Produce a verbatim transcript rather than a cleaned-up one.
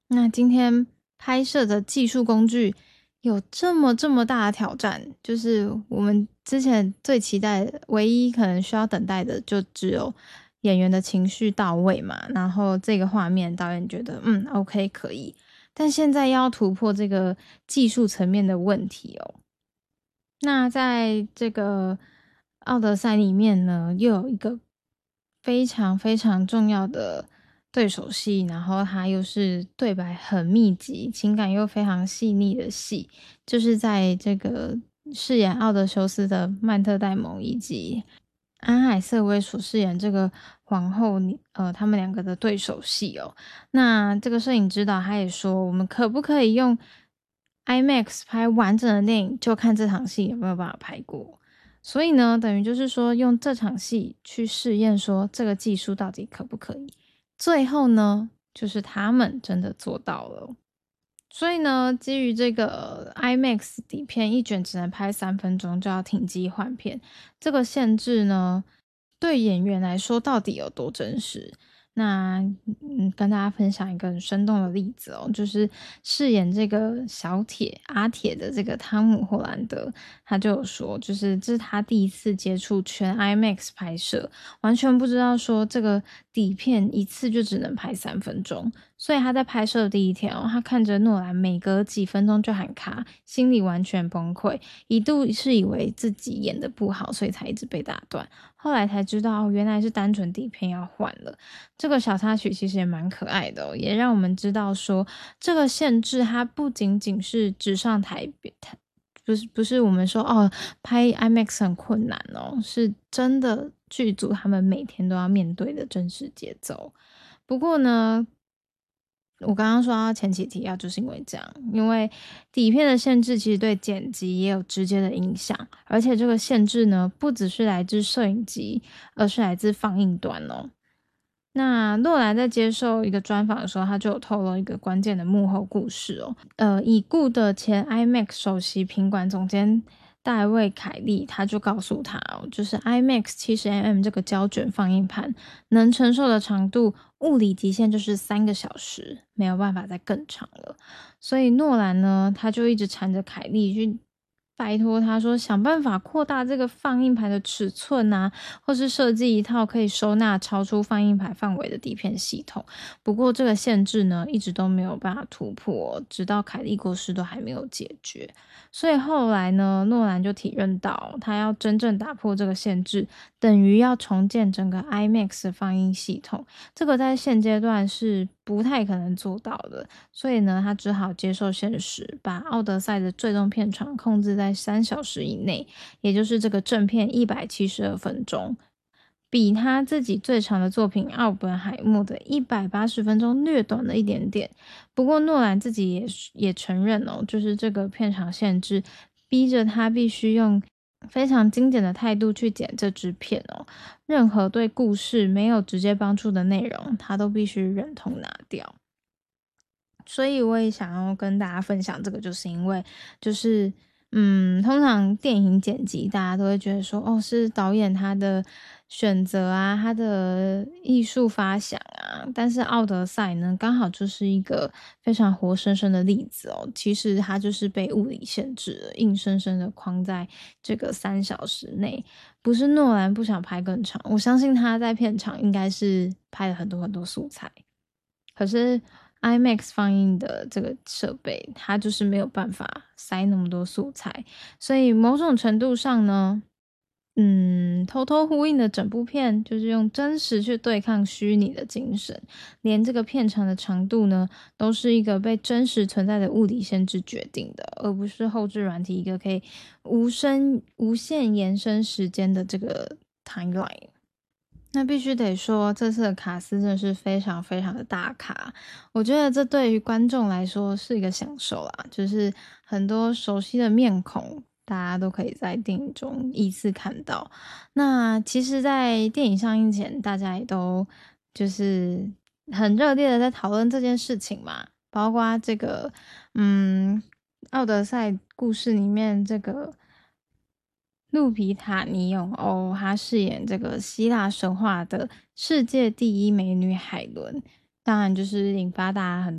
那今天拍摄的技术工具有这么这么大的挑战，就是我们之前最期待的唯一可能需要等待的就只有演员的情绪到位嘛，然后这个画面导演觉得嗯 OK 可以，但现在要突破这个技术层面的问题哦。那在这个奥德赛里面呢，又有一个非常非常重要的对手戏，然后它又是对白很密集，情感又非常细腻的戏，就是在这个饰演奥德修斯的曼特戴蒙以及安海瑟薇所饰演这个皇后，呃，他们两个的对手戏哦。那这个摄影指导他也说，我们可不可以用 IMAX 拍完整的电影，就看这场戏有没有办法拍过。所以呢，等于就是说用这场戏去试验说这个技术到底可不可以。最后呢，就是他们真的做到了。所以呢，基于这个 IMAX 底片一卷只能拍三分钟就要停机换片，这个限制呢，对演员来说到底有多真实？那嗯，跟大家分享一个很生动的例子哦，就是饰演这个小铁阿铁的这个汤姆·霍兰德，他就有说，就是这是他第一次接触全 IMAX 拍摄，完全不知道说这个底片一次就只能拍三分钟，所以他在拍摄的第一天哦，他看着诺兰每隔几分钟就喊卡，心里完全崩溃，一度是以为自己演得不好，所以才一直被打断。后来才知道，原来是单纯底片要换了。这个小插曲其实也蛮可爱的哦，也让我们知道说，这个限制它不仅仅是纸上台台，不是不是我们说哦，拍 IMAX 很困难哦，是真的剧组他们每天都要面对的真实节奏。不过呢，我刚刚说到前期提要，就是因为这样，因为底片的限制其实对剪辑也有直接的影响，而且这个限制呢，不只是来自摄影机，而是来自放映端哦。那诺兰在接受一个专访的时候，他就有透露一个关键的幕后故事哦。呃，已故的前 IMAX 首席品管总监戴维·凯利，他就告诉他哦，就是 IMAX 七十 mm 这个胶卷放映盘能承受的长度，物理极限就是三个小时，没有办法再更长了。所以诺兰呢，他就一直缠着凯利去拜托他说，想办法扩大这个放映盘的尺寸啊，或是设计一套可以收纳超出放映盘范围的底片系统。不过这个限制呢，一直都没有办法突破，直到凯利过世都还没有解决。所以后来呢，诺兰就体认到，他要真正打破这个限制，等于要重建整个 IMAX 的放映系统。这个在现阶段是不太可能做到的，所以呢，他只好接受现实，把奥德赛的最终片长控制在三小时以内，也就是这个正片一百七十二分钟，比他自己最长的作品《奥本海默》的一百八十分钟略短了一点点。不过诺兰自己也也承认哦，就是这个片长限制逼着他必须用非常精简的态度去剪这支片哦，任何对故事没有直接帮助的内容，他都必须忍痛拿掉。所以我也想要跟大家分享这个，就是因为就是嗯，通常电影剪辑大家都会觉得说，哦，是导演他的选择啊，他的艺术发想啊，但是奥德赛呢，刚好就是一个非常活生生的例子哦。其实他就是被物理限制了，硬生生的框在这个三小时内。不是诺兰不想拍更长，我相信他在片场应该是拍了很多很多素材，可是 IMAX 放映的这个设备，它就是没有办法塞那么多素材，所以某种程度上呢，嗯，偷偷呼应的整部片就是用真实去对抗虚拟的精神，连这个片长的长度呢，都是一个被真实存在的物理限制决定的，而不是后置软体一个可以无声无限延伸时间的这个 timeline。那必须得说，这次的卡司真的是非常非常的大咖，我觉得这对于观众来说是一个享受啦，就是很多熟悉的面孔，大家都可以在电影中依次看到。那其实在电影上映前，大家也都就是很热烈的在讨论这件事情嘛，包括这个嗯奥德赛故事里面这个路皮塔尼永欧，她饰演这个希腊神话的世界第一美女海伦，当然就是引发大家很